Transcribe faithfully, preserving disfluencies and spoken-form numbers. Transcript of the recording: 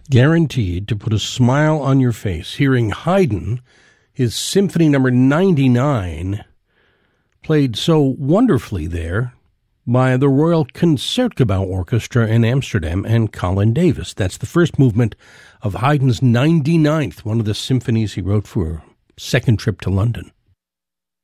Guaranteed to put a smile on your face hearing Haydn, his Symphony Number ninety-nine, played so wonderfully there by the Royal Concertgebouw Orchestra in Amsterdam and Colin Davis. That's the first movement of Haydn's ninety-ninth, one of the symphonies he wrote for Second Trip to London.